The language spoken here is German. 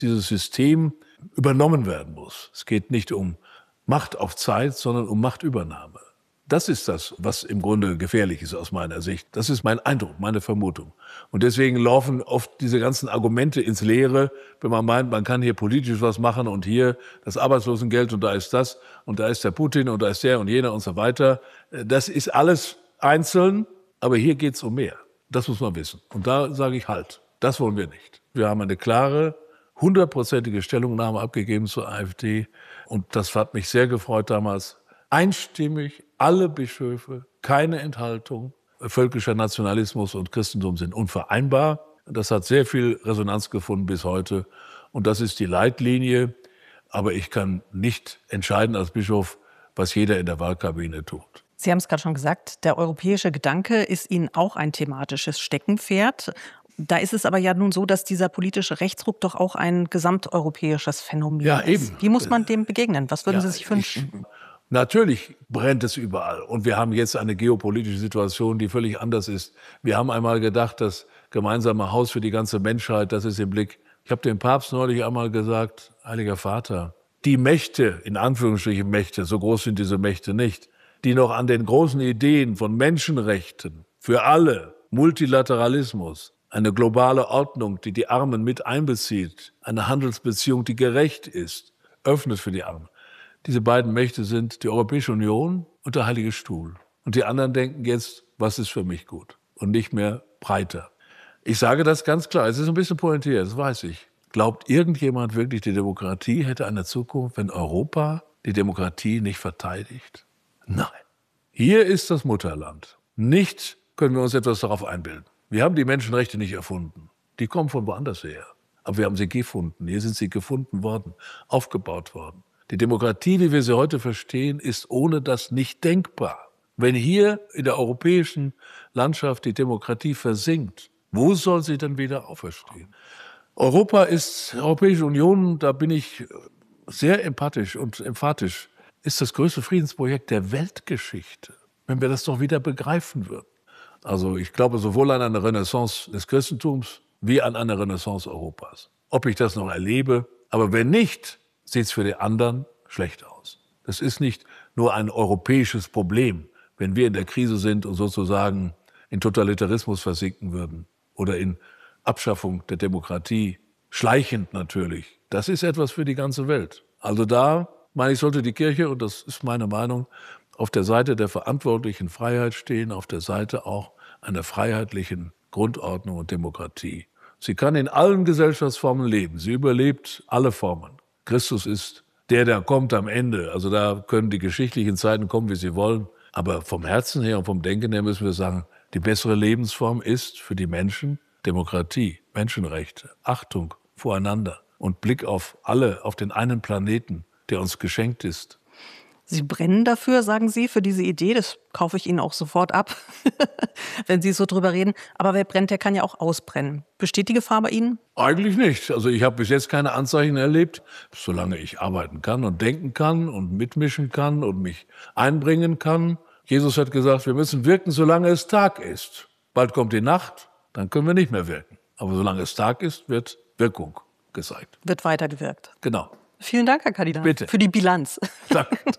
dieses System übernommen werden muss. Es geht nicht um Macht auf Zeit, sondern um Machtübernahme. Das ist das, was im Grunde gefährlich ist aus meiner Sicht. Das ist mein Eindruck, meine Vermutung. Und deswegen laufen oft diese ganzen Argumente ins Leere, wenn man meint, man kann hier politisch was machen und hier das Arbeitslosengeld und da ist das und da ist der Putin und da ist der und jener und so weiter. Das ist alles einzeln, aber hier geht es um mehr. Das muss man wissen. Und da sage ich halt, das wollen wir nicht. Wir haben eine klare, 100%ige Stellungnahme abgegeben zur AfD und das hat mich sehr gefreut damals. Einstimmig, alle Bischöfe, keine Enthaltung. Völkischer Nationalismus und Christentum sind unvereinbar. Das hat sehr viel Resonanz gefunden bis heute. Und das ist die Leitlinie. Aber ich kann nicht entscheiden als Bischof, was jeder in der Wahlkabine tut. Sie haben es gerade schon gesagt, der europäische Gedanke ist Ihnen auch ein thematisches Steckenpferd. Da ist es aber ja nun so, dass dieser politische Rechtsruck doch auch ein gesamteuropäisches Phänomen ist. Eben. Wie muss man dem begegnen? Was würden Sie sich wünschen? Natürlich brennt es überall. Und wir haben jetzt eine geopolitische Situation, die völlig anders ist. Wir haben einmal gedacht, das gemeinsame Haus für die ganze Menschheit, das ist im Blick. Ich habe dem Papst neulich einmal gesagt, Heiliger Vater, die Mächte, in Anführungsstrichen Mächte, so groß sind diese Mächte nicht, die noch an den großen Ideen von Menschenrechten für alle, Multilateralismus, eine globale Ordnung, die die Armen mit einbezieht, eine Handelsbeziehung, die gerecht ist, öffnet für die Armen. Diese beiden Mächte sind die Europäische Union und der Heilige Stuhl. Und die anderen denken jetzt, was ist für mich gut? Und nicht mehr breiter. Ich sage das ganz klar, es ist ein bisschen pointiert, das weiß ich. Glaubt irgendjemand wirklich, die Demokratie hätte eine Zukunft, wenn Europa die Demokratie nicht verteidigt? Nein. Hier ist das Mutterland. Nicht können wir uns etwas darauf einbilden. Wir haben die Menschenrechte nicht erfunden. Die kommen von woanders her. Aber wir haben sie gefunden. Hier sind sie gefunden worden, aufgebaut worden. Die Demokratie, wie wir sie heute verstehen, ist ohne das nicht denkbar. Wenn hier in der europäischen Landschaft die Demokratie versinkt, wo soll sie dann wieder auferstehen? Europa ist, die Europäische Union, da bin ich sehr empathisch und emphatisch, ist das größte Friedensprojekt der Weltgeschichte, wenn wir das doch wieder begreifen würden. Also ich glaube sowohl an eine Renaissance des Christentums wie an eine Renaissance Europas. Ob ich das noch erlebe, aber wenn nicht, sieht es für die anderen schlecht aus. Das ist nicht nur ein europäisches Problem, wenn wir in der Krise sind und sozusagen in Totalitarismus versinken würden oder in Abschaffung der Demokratie, schleichend natürlich. Das ist etwas für die ganze Welt. Also da, meine ich, sollte die Kirche, und das ist meine Meinung, auf der Seite der verantwortlichen Freiheit stehen, auf der Seite auch einer freiheitlichen Grundordnung und Demokratie. Sie kann in allen Gesellschaftsformen leben. Sie überlebt alle Formen. Christus ist der kommt am Ende. Also da können die geschichtlichen Zeiten kommen, wie sie wollen. Aber vom Herzen her und vom Denken her müssen wir sagen, die bessere Lebensform ist für die Menschen Demokratie, Menschenrechte, Achtung voreinander und Blick auf alle, auf den einen Planeten, der uns geschenkt ist. Sie brennen dafür, sagen Sie, für diese Idee. Das kaufe ich Ihnen auch sofort ab, wenn Sie so drüber reden. Aber wer brennt, der kann ja auch ausbrennen. Besteht die Gefahr bei Ihnen? Eigentlich nicht. Also ich habe bis jetzt keine Anzeichen erlebt. Solange ich arbeiten kann und denken kann und mitmischen kann und mich einbringen kann. Jesus hat gesagt, wir müssen wirken, solange es Tag ist. Bald kommt die Nacht, dann können wir nicht mehr wirken. Aber solange es Tag ist, wird Wirkung gezeigt. Wird weitergewirkt. Genau. Vielen Dank, Herr Kardinal, Bitte. für die Bilanz. Danke.